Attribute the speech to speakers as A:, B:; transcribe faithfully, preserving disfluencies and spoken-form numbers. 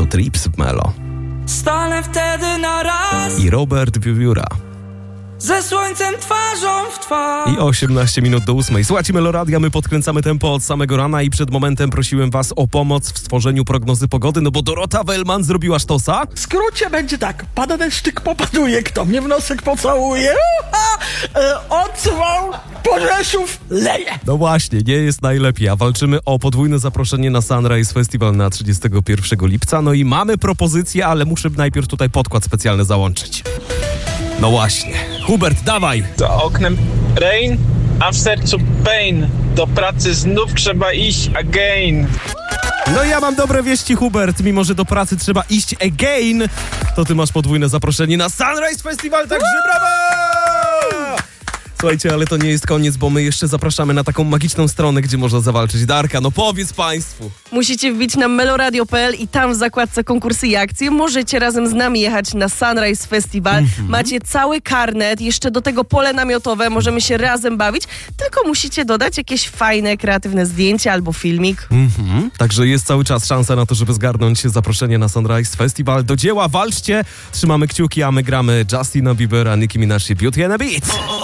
A: Trips w Melo.
B: Stanę wtedy na raz
A: I Robert Wiewióra.
B: ze słońcem twarzą w twarz.
A: I osiemnaście minut do ósmej. Słuchajcie Meloradia, my podkręcamy tempo od samego rana i przed momentem prosiłem was o pomoc w stworzeniu prognozy pogody, no bo Dorota Wellman zrobiła sztosa.
C: W skrócie będzie tak, pada deszczyk, popaduje, kto mnie w nosek pocałuje, uha, e, odsuwał, Porzeszów leje.
A: No właśnie, nie jest najlepiej, a walczymy o podwójne zaproszenie na Sunrise Festival na trzydziestego pierwszego lipca. No i mamy propozycję, ale muszę najpierw tutaj podkład specjalny załączyć. No właśnie. Hubert, dawaj!
D: Za oknem rain, a w sercu pain. Do pracy znów trzeba iść again.
A: No ja mam dobre wieści, Hubert. Mimo że do pracy trzeba iść again, to ty masz podwójne zaproszenie na Sunrise Festival, także brawo! Słuchajcie, ale to nie jest koniec, bo my jeszcze zapraszamy na taką magiczną stronę, gdzie można zawalczyć. Darka, no powiedz państwu.
E: Musicie wbić na meloradio kropka p l i tam w zakładce konkursy i akcje możecie razem z nami jechać na Sunrise Festival. Mm-hmm. Macie cały karnet, jeszcze do tego pole namiotowe, możemy się razem bawić, tylko musicie dodać jakieś fajne, kreatywne zdjęcie albo filmik.
A: Mm-hmm. Także jest cały czas szansa na to, żeby zgarnąć zaproszenie na Sunrise Festival. Do dzieła, walczcie, trzymamy kciuki, a my gramy Justina Biebera, Nicki Minaj, Beauty and a Beat.